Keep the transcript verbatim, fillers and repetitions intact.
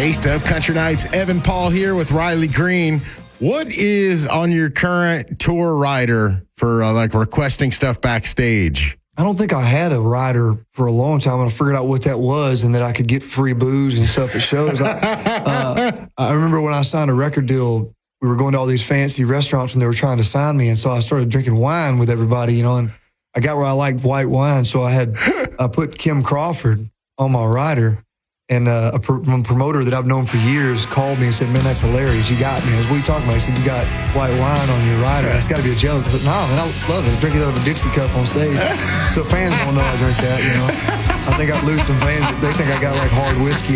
Taste of Country Nights. Evan Paul here with Riley Green. What is on your current tour rider for uh, like requesting stuff backstage? I don't think I had a rider for a long time. I figured out what that was and that I could get free booze and stuff at shows. I, uh, I remember when I signed a record deal, we were going to all these fancy restaurants and they were trying to sign me. And so I started drinking wine with everybody, you know, and I got where I liked white wine. So I had, I put Kim Crawford on my rider. And uh, a, pr- a promoter that I've known for years called me and said, "Man, that's hilarious. You got me." I was, "What are you talking about?" He said, "You got white wine on your rider. That's got to be a joke." I said, "No, man, I love it. I drink it out of a Dixie cup on stage." So fans don't know I drink that, you know. I think I'd lose some fans. They think I got like hard whiskey